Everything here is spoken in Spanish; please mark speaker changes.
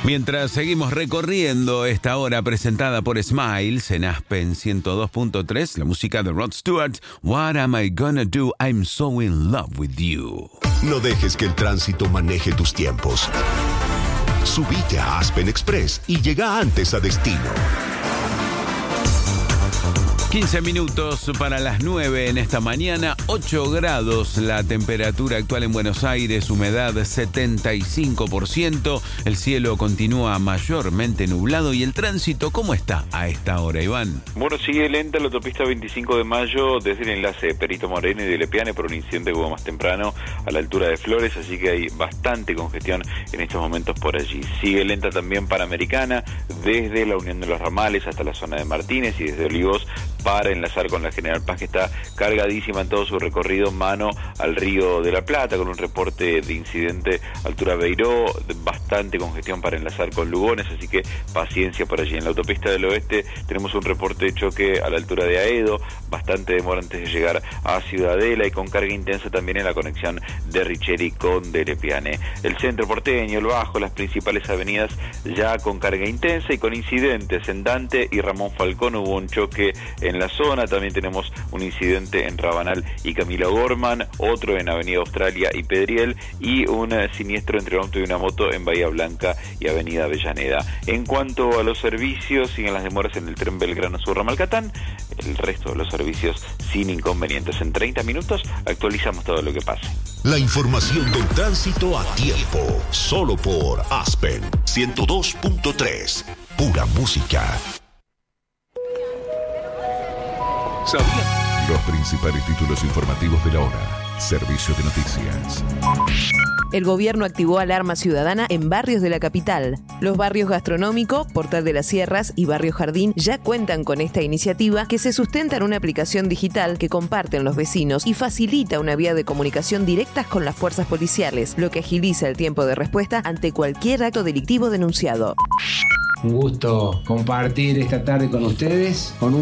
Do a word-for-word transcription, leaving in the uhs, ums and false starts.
Speaker 1: Mientras seguimos recorriendo esta hora presentada por Smiles en Aspen ciento dos punto tres, la música de Rod Stewart, What Am I Gonna Do? I'm So In Love With You.
Speaker 2: No dejes que el tránsito maneje tus tiempos. Subite a Aspen Express y llega antes a destino.
Speaker 1: quince minutos para las nueve en esta mañana, ocho grados la temperatura actual en Buenos Aires, humedad setenta y cinco por ciento, el cielo continúa mayormente nublado y el tránsito, ¿cómo está a esta hora, Iván?
Speaker 3: Bueno, sigue lenta la autopista veinticinco de mayo desde el enlace de Perito Moreno y de Lepiane por un incidente que hubo más temprano a la altura de Flores, así que hay bastante congestión en estos momentos por allí. Sigue lenta también Panamericana desde la Unión de los Ramales hasta la zona de Martínez y desde Olivos para enlazar con la General Paz, que está cargadísima en todo su recorrido mano al Río de la Plata, con un reporte de incidente altura Beiró, bastante congestión para enlazar con Lugones, así que paciencia por allí. En la autopista del oeste tenemos un reporte de choque a la altura de Aedo, bastante demora antes de llegar a Ciudadela y con carga intensa también en la conexión de Richeri con de Lepiane. El centro porteño, el Bajo, las principales avenidas ya con carga intensa y con incidentes en Dante y Ramón Falcón. Hubo un choque en la zona, también tenemos un incidente en Rabanal y Camilo Gorman, otro en Avenida Australia y Pedriel y un siniestro entre un auto y una moto en Bahía Blanca y Avenida Avellaneda. En cuanto a los servicios, siguen las demoras en el tren Belgrano Sur Ramalcatán, el resto de los servicios sin inconvenientes. En treinta minutos actualizamos todo lo que pase.
Speaker 2: La información del tránsito a tiempo, solo por Aspen ciento dos punto tres, pura música. ¿Sabían? Los principales títulos informativos de la hora. Servicio de noticias.
Speaker 4: El gobierno activó alarma ciudadana en barrios de la capital. Los barrios Gastronómico, Portal de las Sierras y Barrio Jardín ya cuentan con esta iniciativa que se sustenta en una aplicación digital que comparten los vecinos y facilita una vía de comunicación directas con las fuerzas policiales, lo que agiliza el tiempo de respuesta ante cualquier acto delictivo denunciado.
Speaker 5: Un gusto compartir esta tarde con ustedes, con un